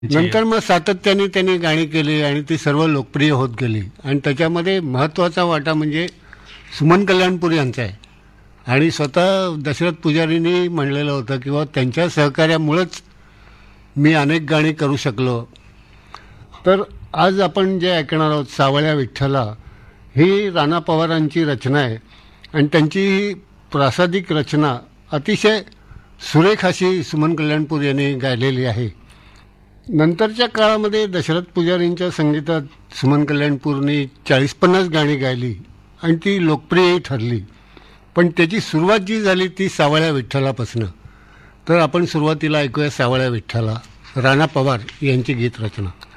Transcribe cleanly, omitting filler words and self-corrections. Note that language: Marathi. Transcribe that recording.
नंतर मग सातत्याने त्यांनी गाणी केली आणि ती सर्व लोकप्रिय होत गेली. आणि त्याच्यामध्ये महत्त्वाचा वाटा म्हणजे सुमन कल्याणपूर यांचा आहे. आणि स्वतः दशरथ पुजारींनी म्हणलेलं होतं किंवा त्यांच्या सहकार्यामुळंच मी अनेक गाणी करू शकलो. तर आज आपण जे ऐकणार आहोत सावळ्या विठ्ठला ही राणा पवारांची रचना आहे. आणि त्यांची ही प्रासादिक रचना अतिशय सुरेख अशी सुमन कल्याणपूर यांनी गायलेली आहे. नंतरच्या काळामध्ये दशरथ पुजारींच्या संगीतात सुमन कल्याणपूरनी 40-50 गाणी गायली आणि ती लोकप्रियही ठरली. पण त्याची सुरुवात जी झाली ती सावळ्या विठ्ठलापासून. तर आपण सुरुवातीला ऐकूया सावळ्या विठ्ठला, राणा पवार यांची गीत रचना.